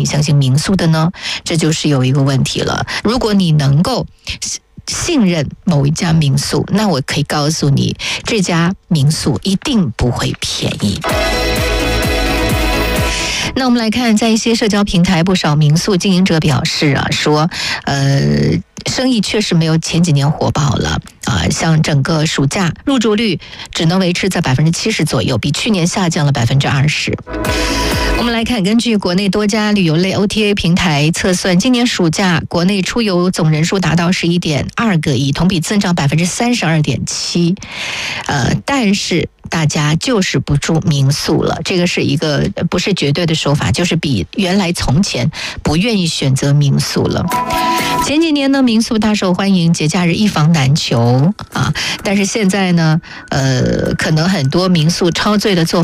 相信民宿的呢？这就是有一个问题了。如果你能够信任某一家民宿，那我可以告诉你，这家民宿一定不会便宜。那我们来看，在一些社交平台，不少民宿经营者表示说生意确实没有前几年火爆了像整个暑假入住率只能维持在70%左右，比去年下降了20%。我们来看，根据国内多家旅游类 OTA 平台测算，今年暑假国内出游总人数达到11.2个亿，同比增长32.7%。但是大家就是不住民宿了，这个是一个不是绝对的说法，就是比原来从前不愿意选择民宿了。前几年呢，民宿大受欢迎，节假日一房难求但是现在呢，可能很多民宿超醉的做法